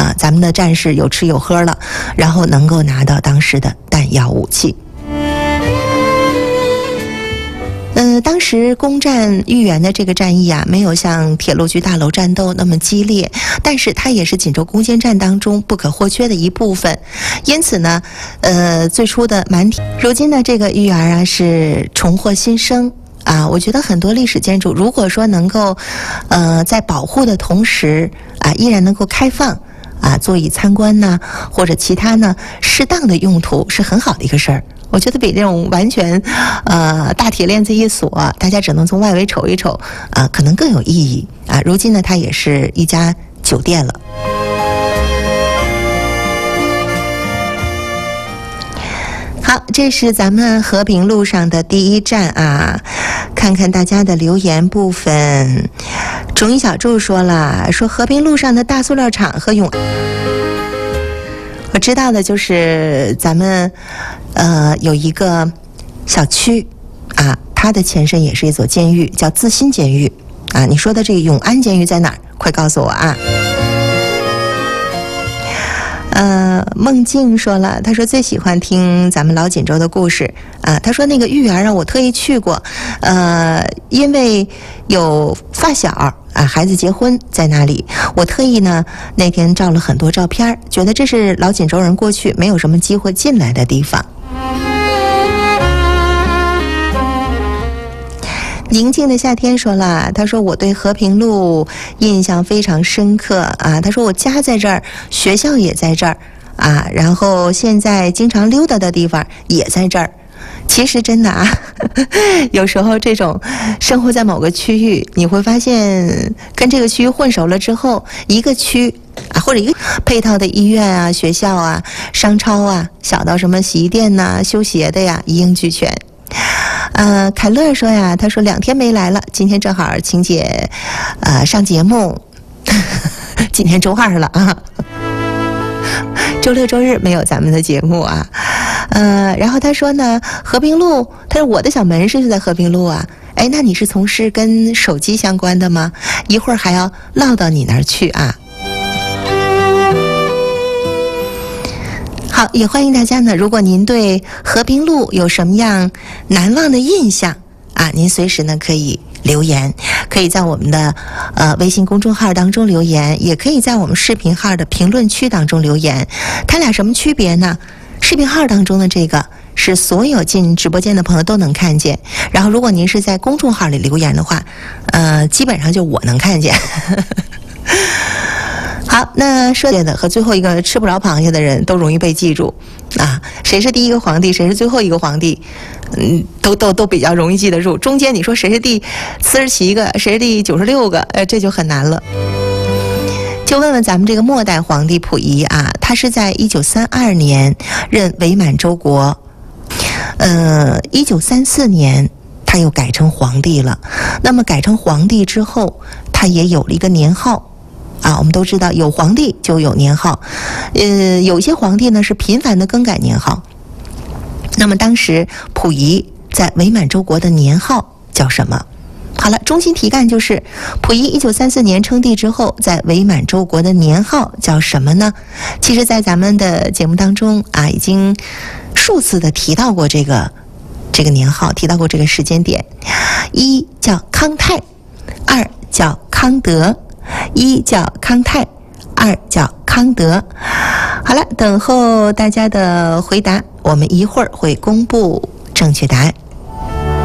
咱们的战士有吃有喝了，然后能够拿到当时的弹药武器。当时攻占豫园的这个战役啊，没有像铁路局大楼战斗那么激烈，但是它也是锦州攻坚战当中不可或缺的一部分。因此呢，最初的满铁，如今的这个豫园啊是重获新生。我觉得很多历史建筑，如果说能够，在保护的同时依然能够开放座椅参观呢，或者其他呢适当的用途，是很好的一个事儿。我觉得比这种完全大铁链子一锁，大家只能从外围瞅一瞅可能更有意义如今呢，它也是一家酒店了。好，这是咱们和平路上的第一站看看大家的留言部分。钟一小柱说了，说和平路上的大塑料厂和永，我知道的就是咱们有一个小区它的前身也是一所监狱，叫自新监狱你说的这个永安监狱在哪儿？快告诉我梦静说了，他说最喜欢听咱们老锦州的故事他说那个豫园我特意去过因为有发小孩子结婚在那里，我特意呢那天照了很多照片，觉得这是老锦州人过去没有什么机会进来的地方。宁静的夏天说了，他说我对和平路印象非常深刻他说我家在这儿，学校也在这儿然后现在经常溜达的地方也在这儿。其实真的有时候这种生活在某个区域，你会发现跟这个区域混熟了之后，一个区或者一个配套的医院学校商超小到什么洗衣店修鞋的一应俱全。凯乐说呀，他说2天没来了，今天正好晴姐上节目今天周2了周6周日没有咱们的节目然后他说呢，和平路，他说我的小门市就在和平路那你是从事跟手机相关的吗？一会儿还要唠到你那儿去好，也欢迎大家呢，如果您对和平路有什么样难忘的印象您随时呢可以留言，可以在我们的微信公众号当中留言，也可以在我们视频号的评论区当中留言。它俩什么区别呢？视频号当中的这个是所有进直播间的朋友都能看见，然后如果您是在公众号里留言的话基本上就我能看见好，那说的和最后一个吃不着螃蟹的人都容易被记住谁是第一个皇帝，谁是最后一个皇帝都比较容易记得住，中间你说谁是第47个，谁是第96个这就很难了。就问问咱们这个末代皇帝溥仪他是在1932年任伪满洲国1934年他又改成皇帝了。那么改成皇帝之后，他也有了一个年号我们都知道有皇帝就有年号有些皇帝呢是频繁的更改年号。那么当时溥仪在伪满洲国的年号叫什么？好了，中心题干就是溥仪1934年称帝之后，在伪满洲国的年号叫什么呢？其实在咱们的节目当中已经数次的提到过这个年号，提到过这个时间点。一叫康泰，2叫康德，1叫康泰，2叫康德。好了，等候大家的回答，我们一会儿会公布正确答案。